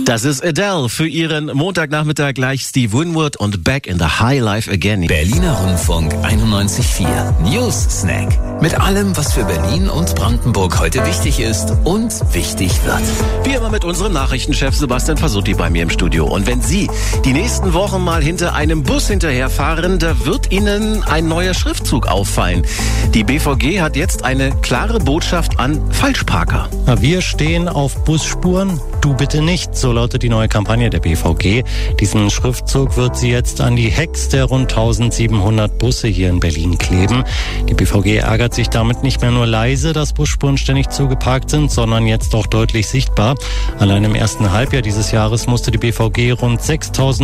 Das ist Adele für ihren Montagnachmittag, gleich Steve Winwood und Back in the High Life Again. Berliner Rundfunk 91.4 News Snack. Mit allem, was für Berlin und Brandenburg heute wichtig ist und wichtig wird. Wie immer mit unserem Nachrichtenchef Sebastian Fasutti bei mir im Studio. Und wenn Sie die nächsten Wochen mal hinter einem Bus hinterherfahren, da wird Ihnen ein neuer Schriftzug auffallen. Die BVG hat jetzt eine klare Botschaft an Falschparker. Wir stehen auf Busspuren, du bitte nicht, so lautet die neue Kampagne der BVG. Diesen Schriftzug wird sie jetzt an die Hecks der rund 1700 Busse hier in Berlin kleben. Die BVG ärgert sich damit nicht mehr nur leise, dass Busspuren ständig zugeparkt sind, sondern jetzt auch deutlich sichtbar. Allein im ersten Halbjahr dieses Jahres musste die BVG rund 6.000